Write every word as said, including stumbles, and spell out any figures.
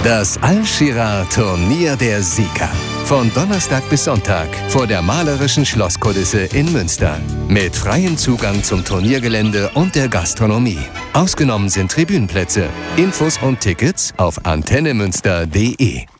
Das Al-Shirah Turnier der Sieger. Von Donnerstag bis Sonntag vor der malerischen Schlosskulisse in Münster. Mit freiem Zugang zum Turniergelände und der Gastronomie. Ausgenommen sind Tribünenplätze. Infos und Tickets auf antennemünster punkt de.